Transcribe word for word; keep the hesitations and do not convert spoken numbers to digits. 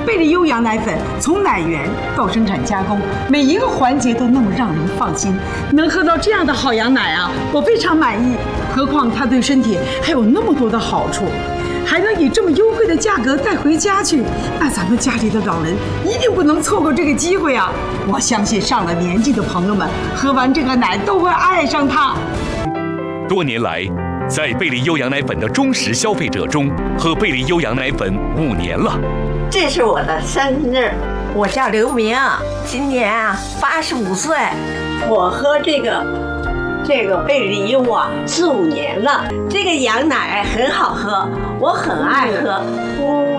贝利优羊奶粉从奶源到生产加工，每一个环节都那么让人放心。能喝到这样的好羊奶啊，我非常满意。何况它对身体还有那么多的好处，还能以这么优惠的价格带回家去，那咱们家里的老人一定不能错过这个机会啊！我相信上了年纪的朋友们喝完这个奶都会爱上它。 多年来，在贝利优羊奶粉的忠实消费者中，喝贝利优羊奶粉五年了。 这是我的生日，我叫刘明，今年啊八十五岁。我喝这个这个贝利优啊四五年了，这个羊奶很好喝，我很爱喝。